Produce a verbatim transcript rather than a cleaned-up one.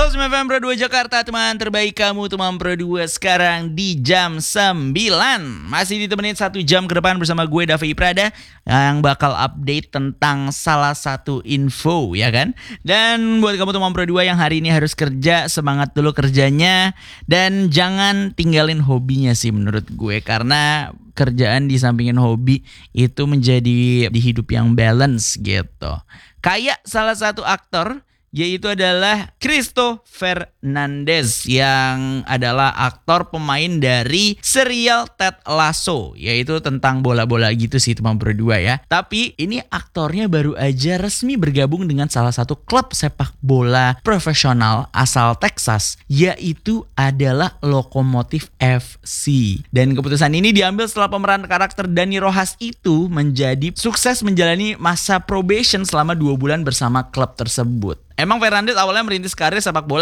seratus sembilan F M Pro dua Jakarta, teman terbaik kamu, teman Pro dua sekarang di jam sembilan. Masih ditemenin satu jam ke depan bersama gue Davi Prada yang bakal update tentang salah satu info, ya kan? Dan buat kamu teman Pro dua yang hari ini harus kerja, semangat dulu kerjanya. Dan jangan tinggalin hobinya sih menurut gue, karena kerjaan di sampingin hobi itu menjadi di hidup yang balance gitu. Kayak salah satu aktor, yaitu adalah Cristo Fernandez yang adalah aktor pemain dari serial Ted Lasso, yaitu tentang bola-bola gitu sih teman berdua ya. Tapi ini aktornya baru aja resmi bergabung dengan salah satu klub sepak bola profesional asal Texas, yaitu adalah Lokomotif F C. Dan keputusan ini diambil setelah pemeran karakter Dani Rojas itu menjadi sukses menjalani masa probation selama dua bulan bersama klub tersebut. Emang Fernandez awalnya merintis karir sepak bola